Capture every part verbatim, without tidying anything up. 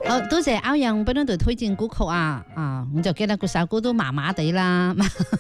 好多謝歐陽俾到度推薦歌曲啊啊！我就記得嗰首歌都麻麻地啦，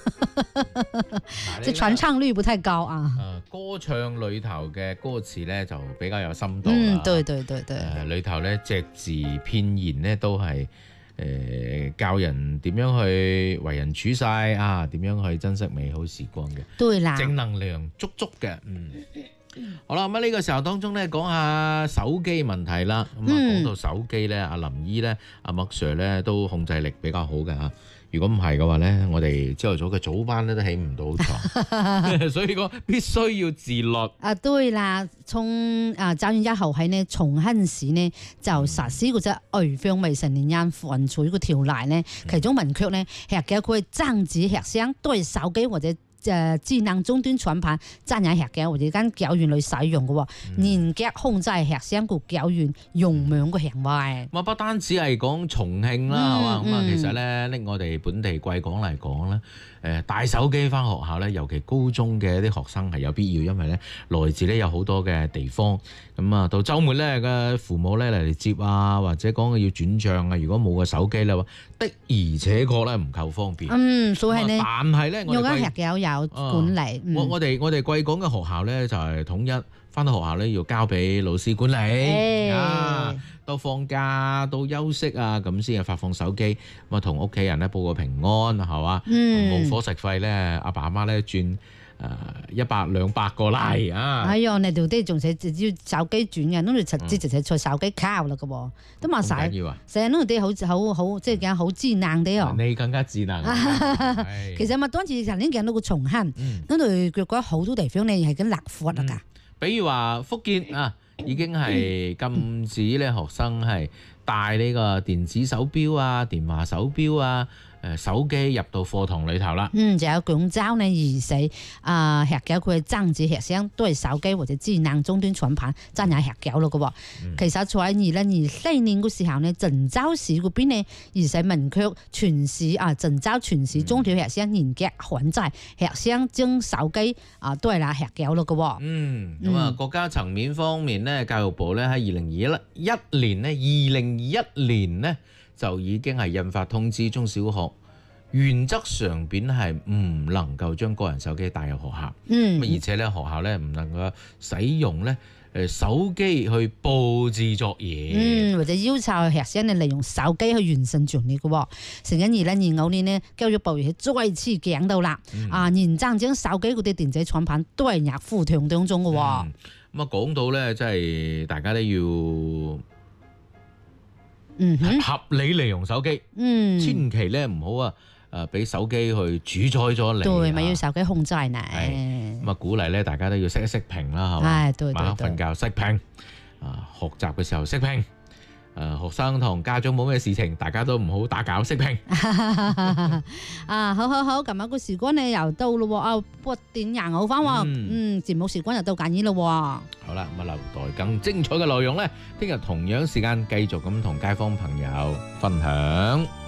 即係傳唱率不太高啊。 誒，歌唱裏頭嘅歌詞咧就比較有深度啦。 嗯，對對對對。 誒，裏頭咧隻字片言咧都係誒教人點樣去為人處世啊，點樣去珍惜美好時光嘅。 對啦。 正能量足足嘅，嗯。好啦，咁呢個時候當中咧，講下手機問題啦。咁啊，講到手機咧，阿林姨咧，阿麥 Sir 咧都控制力比較好嘅嚇。如果唔係嘅話咧，我哋朝頭早嘅早班咧都起唔到床，所以講必須要自律。 啊，對啦，從啊九月一號喺呢重慶市呢就實施嗰隻違反未成年人犯罪個條例呢，其中明確呢係叫佢禁止學生對手機或者誒智能終端產品真係學嘅或者間教員嚟使用嘅喎，嚴格控制學生個教員用網嘅行為。 咁啊，不單止係講重慶啦，係嘛咁啊，其實咧拎我哋本地貴港嚟講咧，誒帶手機翻學校咧，尤其高中嘅一啲學生係有必要，因為咧來自咧有好多嘅地方，咁啊到週末咧嘅父母咧嚟嚟接啊，或者講要轉帳啊，如果冇個手機咧，的而且確咧唔夠方便。 嗯，所以咧， 但係咧，我哋學校有管理，啊嗯、 我我哋我哋貴港嘅學校咧就係統一翻到學校咧要交俾老師管理、欸、啊，到放假到休息啊咁先係發放手機，咁啊同屋企人咧報個平安係嘛，冇、嗯、伙食費咧，阿爸阿媽咧轉誒一百兩百個嚟啊！ 哎呀，你哋啲仲使要手機轉嘅，都你直接直接坐手機靠啦嘅喎，都冇晒。緊要啊！成日都啲好好好，即係講好智能啲哦。 你更加智能。 其實咪當時曾經見到個重慶，嗰度佢覺得好多地方你係咁立法啊㗎。 比如話福建啊，已經係禁止咧學生係帶呢個電子手錶啊、電話手錶啊。誒手機入到課堂裏頭啦， 嗯，就有廣州呢二四啊，學校佢禁止學生對手機或者智能終端產品真係學校咯嘅喎。嗯、其實在二零二四年嘅時候呢，鄭州市嗰邊呢而且明確全市啊，鄭州全市中小學生嚴格限制學生將手機啊都係啦學校咯嘅喎。 嗯，咁啊、嗯、國家層面方面呢，教育部咧喺二零二一年呢，二零二一年呢。就已經係印發通知，中小學原則上邊係唔能夠將個人手機帶入學校。嗯，而且咧學校咧唔能夠使用咧誒手機去佈置作業。嗯， 或者要求學生咧利用手機去完成作業嘅喎。成緊二零二五年呢，教育部亦再次講到啦，嗯、啊嚴正將手機嗰啲電子產品都係入課堂當中嘅喎。咁啊、 嗯、講到咧，即係大家都要。 嗯， 合理利用手機，嗯，千祈咧唔好啊，誒，俾手機去主宰咗你， 對，咪要手機控制你， 咁啊鼓勵咧，大家都要熄一熄屏啦，係嘛， 唉，對對對， 晚黑瞓覺熄屏，啊，學習嘅時候熄屏，誒，學生同家長冇咩事情，大家都唔好打攪熄屏。 啊，好好好，今日個時光咧又到咯，啊，八點廿五分喎，嗯，節目時光又到緊呢咯。 好啦，咁啊留待更精彩嘅內容咧，聽日同樣時間繼續咁同街坊朋友分享。